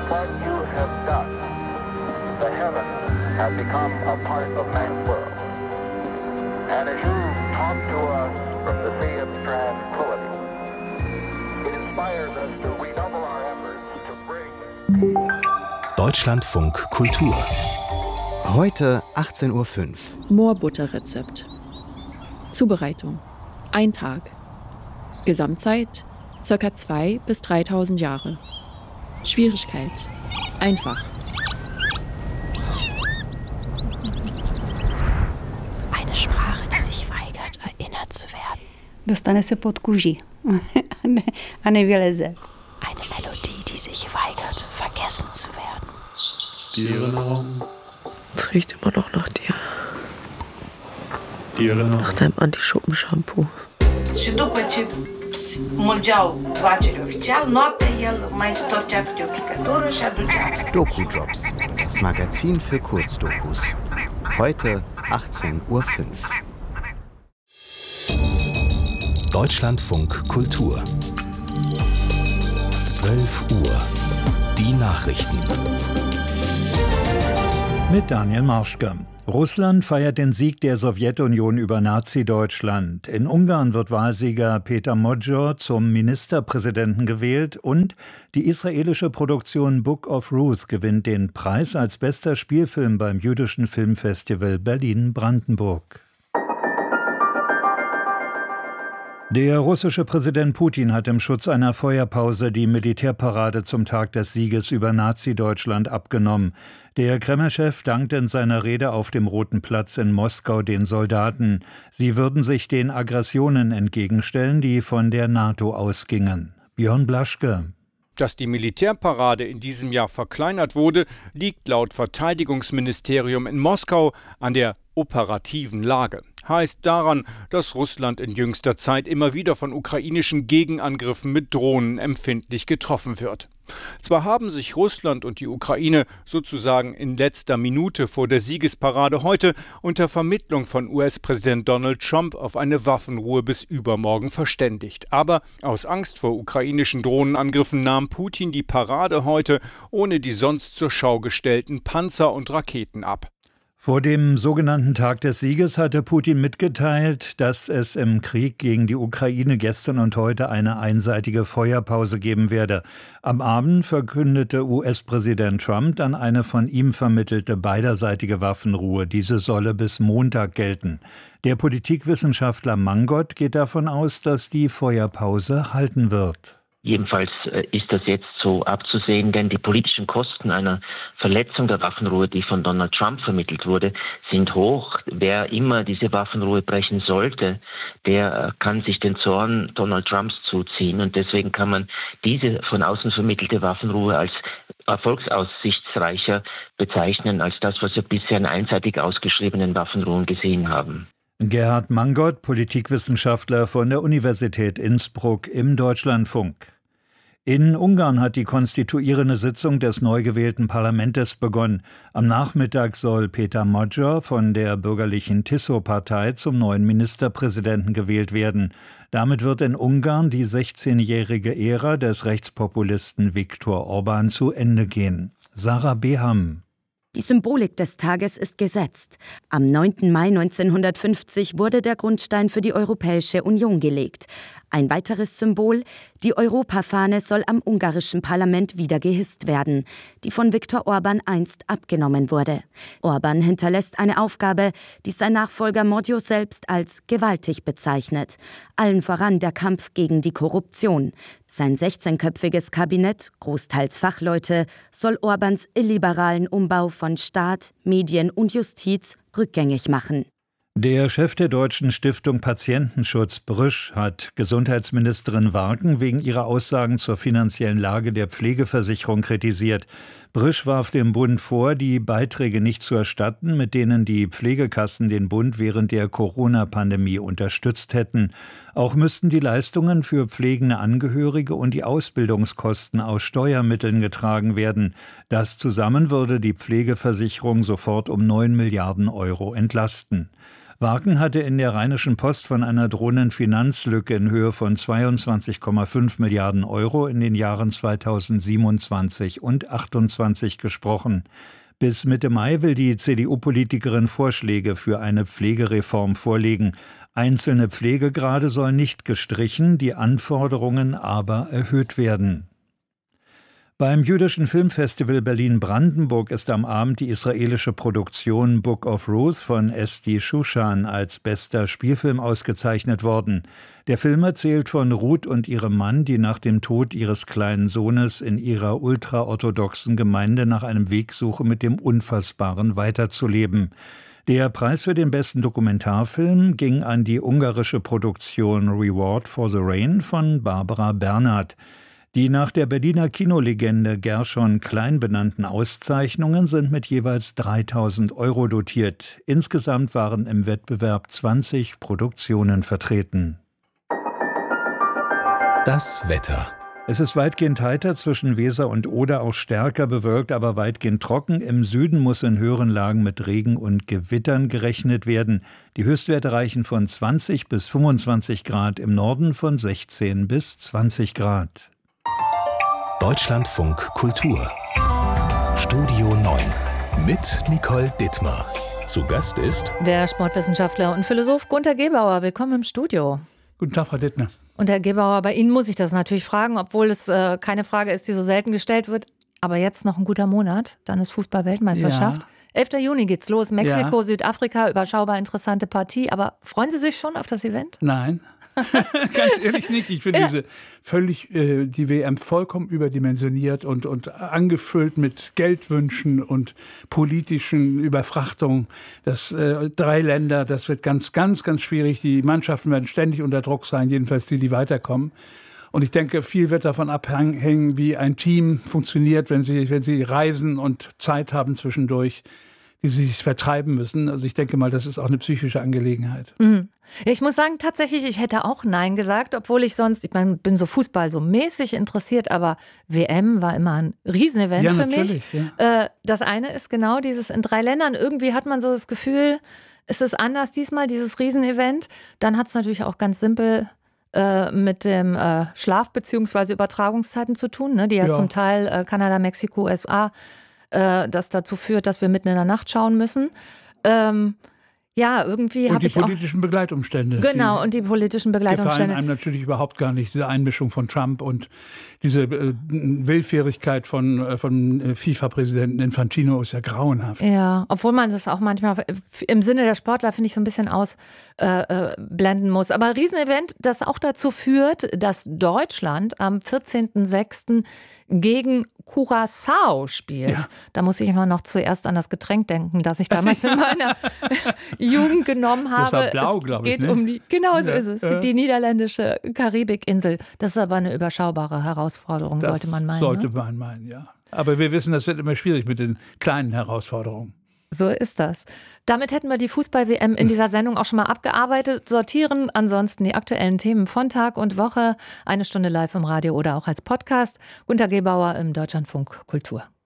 what you have done, the heavens have become a part of man's world. And as you talk to us from the sea of tranquility, it inspires us to redouble our efforts to bring peace. Deutschlandfunk Kultur. Heute 18:05 Uhr. Moorbutterrezept. Zubereitung: 1 Tag. Gesamtzeit: ca. 2.000 bis 3.000 Jahre. Schwierigkeit: einfach. Eine Sprache, die sich weigert, erinnert zu werden. Dostane se pod kůži a nevyleze. Eine Melodie, die sich weigert, vergessen zu werden. Die Erinnerung. Es riecht immer noch nach dir. Die Erinnerung. Nach deinem Anti-Schuppen-Shampoo. Și după ce smulgeau vacile oficial, noaptea el mai storcea câte o picătură și aducea. Doku-Jobs, das Magazin für Kurzdokus. Heute 18:05 Uhr. Deutschlandfunk Kultur. 12 Uhr. Die Nachrichten. Mit Daniel Marschke. Russland feiert den Sieg der Sowjetunion über Nazi-Deutschland. In Ungarn wird Wahlsieger Peter Magyar zum Ministerpräsidenten gewählt und die israelische Produktion Book of Ruth gewinnt den Preis als bester Spielfilm beim Jüdischen Filmfestival Berlin-Brandenburg. Der russische Präsident Putin hat im Schutz einer Feuerpause die Militärparade zum Tag des Sieges über Nazi-Deutschland abgenommen. Der Kreml-Chef dankte in seiner Rede auf dem Roten Platz in Moskau den Soldaten. Sie würden sich den Aggressionen entgegenstellen, die von der NATO ausgingen. Björn Blaschke. Dass die Militärparade in diesem Jahr verkleinert wurde, liegt laut Verteidigungsministerium in Moskau an der operativen Lage. Heißt daran, dass Russland in jüngster Zeit immer wieder von ukrainischen Gegenangriffen mit Drohnen empfindlich getroffen wird. Zwar haben sich Russland und die Ukraine sozusagen in letzter Minute vor der Siegesparade heute unter Vermittlung von US-Präsident Donald Trump auf eine Waffenruhe bis übermorgen verständigt. Aber aus Angst vor ukrainischen Drohnenangriffen nahm Putin die Parade heute ohne die sonst zur Schau gestellten Panzer und Raketen ab. Vor dem sogenannten Tag des Sieges hatte Putin mitgeteilt, dass es im Krieg gegen die Ukraine gestern und heute eine einseitige Feuerpause geben werde. Am Abend verkündete US-Präsident Trump dann eine von ihm vermittelte beiderseitige Waffenruhe. Diese solle bis Montag gelten. Der Politikwissenschaftler Mangot geht davon aus, dass die Feuerpause halten wird. Jedenfalls ist das jetzt so abzusehen, denn die politischen Kosten einer Verletzung der Waffenruhe, die von Donald Trump vermittelt wurde, sind hoch. Wer immer diese Waffenruhe brechen sollte, der kann sich den Zorn Donald Trumps zuziehen. Und deswegen kann man diese von außen vermittelte Waffenruhe als erfolgsaussichtsreicher bezeichnen, als das, was wir bisher in einseitig ausgeschriebenen Waffenruhen gesehen haben. Gerhard Mangot, Politikwissenschaftler von der Universität Innsbruck im Deutschlandfunk. In Ungarn hat die konstituierende Sitzung des neu gewählten Parlaments begonnen. Am Nachmittag soll Peter Magyar von der bürgerlichen Tiso-Partei zum neuen Ministerpräsidenten gewählt werden. Damit wird in Ungarn die 16-jährige Ära des Rechtspopulisten Viktor Orbán zu Ende gehen. Sarah Beham. Die Symbolik des Tages ist gesetzt. Am 9. Mai 1950 wurde der Grundstein für die Europäische Union gelegt. Ein weiteres Symbol: die Europafahne soll am ungarischen Parlament wieder gehisst werden, die von Viktor Orbán einst abgenommen wurde. Orbán hinterlässt eine Aufgabe, die sein Nachfolger Magyar selbst als gewaltig bezeichnet. Allen voran der Kampf gegen die Korruption. Sein 16-köpfiges Kabinett, großteils Fachleute, soll Orbáns illiberalen Umbau von Staat, Medien und Justiz rückgängig machen. Der Chef der deutschen Stiftung Patientenschutz, Brüsch, hat Gesundheitsministerin Warken wegen ihrer Aussagen zur finanziellen Lage der Pflegeversicherung kritisiert. Brüsch warf dem Bund vor, die Beiträge nicht zu erstatten, mit denen die Pflegekassen den Bund während der Corona-Pandemie unterstützt hätten. Auch müssten die Leistungen für pflegende Angehörige und die Ausbildungskosten aus Steuermitteln getragen werden. Das zusammen würde die Pflegeversicherung sofort um 9 Milliarden Euro entlasten. Warken hatte in der Rheinischen Post von einer drohenden Finanzlücke in Höhe von 22,5 Milliarden Euro in den Jahren 2027 und 2028 gesprochen. Bis Mitte Mai will die CDU-Politikerin Vorschläge für eine Pflegereform vorlegen. Einzelne Pflegegrade sollen nicht gestrichen, die Anforderungen aber erhöht werden. Beim jüdischen Filmfestival Berlin-Brandenburg ist am Abend die israelische Produktion Book of Ruth von Esti Shushan als bester Spielfilm ausgezeichnet worden. Der Film erzählt von Ruth und ihrem Mann, die nach dem Tod ihres kleinen Sohnes in ihrer ultraorthodoxen Gemeinde nach einem Weg suchen, mit dem Unfassbaren weiterzuleben. Der Preis für den besten Dokumentarfilm ging an die ungarische Produktion Reward for the Rain von Barbara Bernhardt. Die nach der Berliner Kinolegende Gershon Klein benannten Auszeichnungen sind mit jeweils 3.000 € dotiert. Insgesamt waren im Wettbewerb 20 Produktionen vertreten. Das Wetter. Es ist weitgehend heiter, zwischen Weser und Oder auch stärker bewölkt, aber weitgehend trocken. Im Süden muss in höheren Lagen mit Regen und Gewittern gerechnet werden. Die Höchstwerte reichen von 20 bis 25 Grad, im Norden von 16 bis 20 Grad. Deutschlandfunk Kultur. Studio 9 mit Nicole Dittmar. Zu Gast ist der Sportwissenschaftler und Philosoph Gunter Gebauer. Willkommen im Studio. Guten Tag, Frau Dittmar. Und Herr Gebauer, bei Ihnen muss ich das natürlich fragen, obwohl es keine Frage ist, die so selten gestellt wird. Aber jetzt noch ein guter Monat, dann ist Fußball-Weltmeisterschaft. Ja. 11. Juni geht's los. Mexiko, ja. Südafrika, überschaubar interessante Partie. Aber freuen Sie sich schon auf das Event? Nein. Ganz ehrlich nicht. Ich finde die WM vollkommen überdimensioniert und angefüllt mit Geldwünschen und politischen Überfrachtungen. Das 3 Länder, das wird ganz schwierig. Die Mannschaften werden ständig unter Druck sein, jedenfalls die weiterkommen. Und ich denke, viel wird davon abhängen, wie ein Team funktioniert, wenn sie reisen und Zeit haben zwischendurch, die sie sich vertreiben müssen. Also ich denke mal, das ist auch eine psychische Angelegenheit. Mhm. Ich muss sagen, tatsächlich, ich hätte auch Nein gesagt, obwohl ich bin so Fußball so mäßig interessiert, aber WM war immer ein Riesenevent für mich. Ja. Das eine ist genau dieses in 3 Ländern. Irgendwie hat man so das Gefühl, es ist anders diesmal, dieses Riesenevent. Dann hat es natürlich auch ganz simpel mit dem Schlaf- bzw. Übertragungszeiten zu tun, ne, die ja zum Teil Kanada, Mexiko, USA das dazu führt, dass wir mitten in der Nacht schauen müssen. Irgendwie habe ich auch... Und die politischen Begleitumstände. Genau, und die politischen Begleitumstände. Gefallen einem natürlich überhaupt gar nicht, diese Einmischung von Trump und diese Willfährigkeit von FIFA-Präsidenten Infantino ist ja grauenhaft. Ja, obwohl man das auch manchmal im Sinne der Sportler, finde ich, so ein bisschen ausblenden muss. Aber ein Riesenevent, das auch dazu führt, dass Deutschland am 14.06. gegen Curaçao spielt. Ja. Da muss ich immer noch zuerst an das Getränk denken, das ich damals in meiner Jugend genommen habe. Das war blau, glaube ich. Genau so ist es. Die niederländische Karibikinsel. Das ist aber eine überschaubare Herausforderung, sollte man meinen. Sollte man meinen, ja. Aber wir wissen, das wird immer schwierig mit den kleinen Herausforderungen. So ist das. Damit hätten wir die Fußball-WM in dieser Sendung auch schon mal abgearbeitet. Sortieren ansonsten die aktuellen Themen von Tag und Woche. 1 Stunde live im Radio oder auch als Podcast. Gunter Gebauer im Deutschlandfunk Kultur.